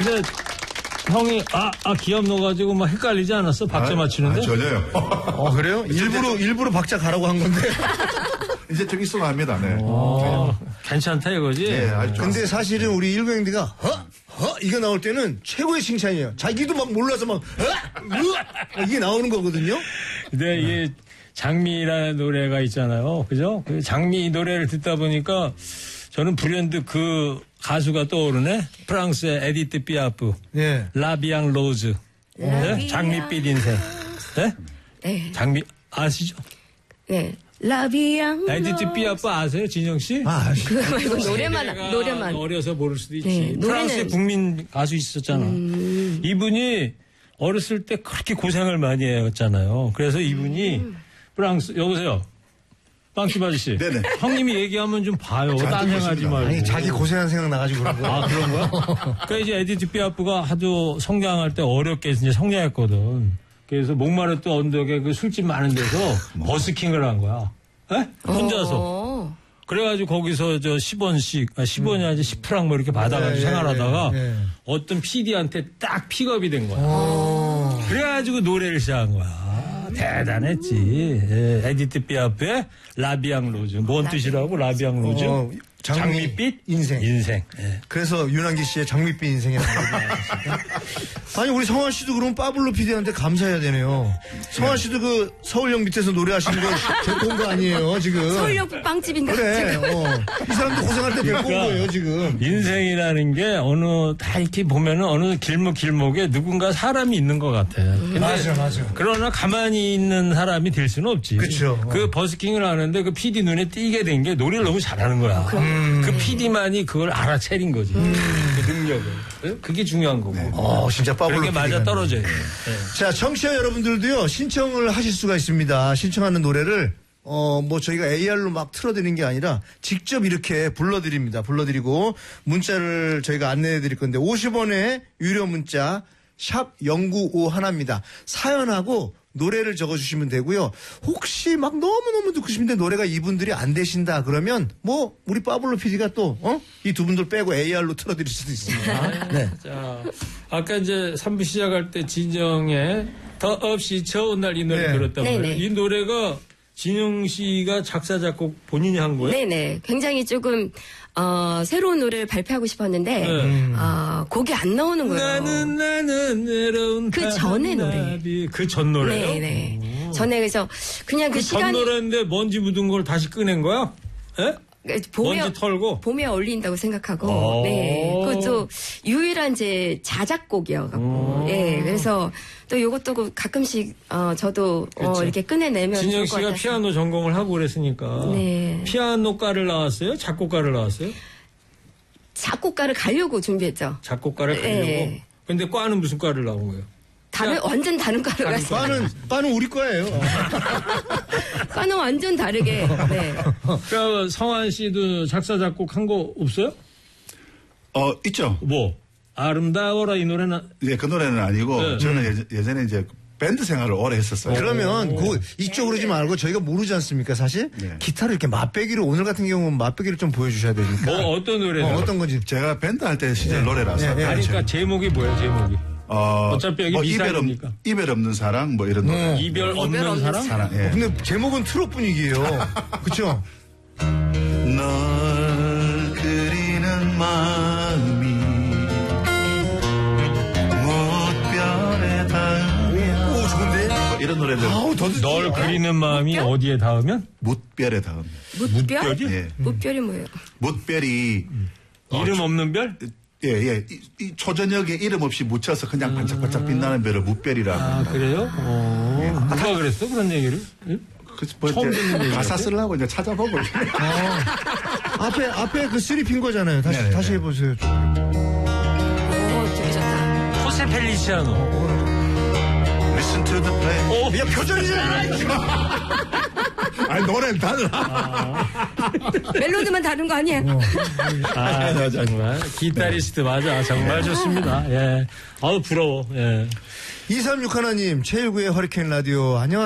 근데 형이 기합 넣어가지고 막 헷갈리지 않았어? 박자 맞추는데? 전혀요. 그래요? 일부러 박자 가라고 한 건데. 이제 좀 익숙합니다. 네. 괜찮다 이거지? 네, 아주 근데 사실은 우리 일병님들가 이거 나올 때는 최고의 칭찬이에요. 자기도 막 몰라서 막 이게 나오는 거거든요. 근데 이게 장미라는 노래가 있잖아요. 그죠? 그 장미 노래를 듣다 보니까 저는 불현듯 그 가수가 떠오르네. 프랑스의 에디트 피아프. 예. 라비앙 로즈. 네? 장미빛 인생. 네? 네. 장미 아시죠? 네. 라비앙. 에디트 피아프 아세요, 진영 씨? 그거 말고 노래만. 어려서 모를 수도 있지. 네, 프랑스의 노래는... 국민 가수 있었잖아. 이분이 어렸을 때 그렇게 고생을 많이 했잖아요. 그래서 이분이 프랑스 여보세요. 빵집 아저씨. 네네. 형님이 얘기하면 좀 봐요. 딴생하지 말고. 아니 자기 고생한 생각 나가지고 그런 거야. 그런 거야? 그러니까 이제 에디트 피아프가 하도 성장할 때 어렵게 이제 성장했거든. 그래서 목마르트 언덕에 그 술집 많은 데서 버스킹을 한 거야. 에? 혼자서. 그래가지고 거기서 10원씩, 10원이 아니지 10프랑 뭐 이렇게 받아가지고 생활하다가 어떤 PD한테 딱 픽업이 된 거야. 그래가지고 노래를 시작한 거야. 대단했지. 에디트 피아프의 라비앙 로즈. 뭔 뜻이라고? 라비앙 로즈? 장미빛 인생. 예. 그래서 윤한기 씨의 장미빛 인생이라는 거죠. 아니 우리 성환 씨도 그럼 빠블로 PD한테 감사해야 되네요. 성환 씨도 그 서울역 밑에서 노래하시는 거 데리고 온 거 아니에요 지금. 서울역 빵집인가? 그래. 이 사람도 고생할 때 데리고 온 거예요 지금. 인생이라는 게 다 이렇게 보면은 어느 길목에 누군가 사람이 있는 것 같아. 맞아. 그러나 가만히 있는 사람이 될 수는 없지. 그쵸. 그 버스킹을 하는데 그 PD 눈에 띄게 된 게 노래를 너무 잘하는 거야. 그 PD만이 그걸 알아채린 거지. 그 능력을. 그게 중요한 거고. 진짜 빠블로 그게 맞아 떨어져요. 네. 자, 청취자 여러분들도요, 신청을 하실 수가 있습니다. 신청하는 노래를, 저희가 AR로 막 틀어드리는 게 아니라 직접 이렇게 불러드립니다. 불러드리고, 문자를 저희가 안내해 드릴 건데, 50원의 유료 문자, 샵 0951입니다. 사연하고 노래를 적어주시면 되고요. 혹시 막 너무너무 듣고 싶은데 노래가 이분들이 안 되신다 그러면 우리 빠블로 PD가 또 이 두 분들 빼고 AR로 틀어드릴 수도 있습니다. 네. 자, 아까 이제 3부 시작할 때 진정의 더 없이 좋은 날 이 노래 들었단 말이에요. 이 노래가 진영 씨가 작사 작곡 본인이 한 거예요? 네네. 굉장히 조금 새로운 노래를 발표하고 싶었는데 곡이 안 나오는 거예요. 나는 외로운 그 전에 노래. 그 전 노래요? 네네. 전에 그래서 그냥 그 전 시간이 노래인데 먼지 묻은 걸 다시 꺼낸 거야? 예? 먼지 털고 봄에 어울린다고 생각하고 그것도 유일한 제 자작곡이어갖고 그래서 또 이것도 가끔씩 저도 이렇게 꺼내내면 진영 좋을 것 씨가 같아서. 피아노 전공을 하고 그랬으니까 피아노과를 나왔어요? 작곡가를 나왔어요? 작곡가를 가려고 준비했죠. 작곡가를 가려고? 근데 과는 무슨 과를 나온 거예요? 완전 다른 과를 갔어요. 과는 우리 과예요. 과는 완전 다르게. 네. 그러니까 성환 씨도 작사 작곡 한 거 없어요? 있죠. 뭐? 아름다워라 이 노래는? 네, 그 노래는 아니고 저는 예전에 이제 밴드 생활을 오래 했었어요. 그러면 이쪽으로 지 말고 저희가 모르지 않습니까 사실? 기타를 이렇게 맛배기로 오늘 같은 경우는 맛배기를 좀 보여주셔야 되니까. 어떤 노래요? 어떤 건지. 제가 밴드 할 때 시절 노래라서. 그러니까 제목이 뭐예요 제목이? 어차피 여기 미사일이니까. 이별 없는 사랑 뭐 이런 노래. 이별 없는 사랑? 사랑. 근데 제목은 트롯 분위기예요. 그렇죠? 널 그리는 마음이 무별 이런 노래들. 널 그리는 마음이 어디에 닿으면? 뭇별에 닿으면. 뭇별? 예. 뭇별이 뭐예요? 뭇별이 이름 없는 별? 예. 이 초저녁에 이름 없이 묻혀서 그냥 반짝반짝 빛나는 별을 뭇별이라고 합니다. 그래요? 누가 그랬어? 그런 얘기를? 처음 듣는 얘기. 가사 쓰려고 이제 찾아보고. 앞에 그 쓰리핀 거잖아요. 다시 해보세요. 되게 좋다. 호세 펠리시아노. Listen to the play. 야, 표절이잖아! 아니, 노래는 달라. 멜로디만 다른 거 아니에요? 정말. 기타리스트 맞아. 정말 좋습니다. 예. 부러워. 예. 2361님, 제1구의 허리케인 라디오. 안녕하세요.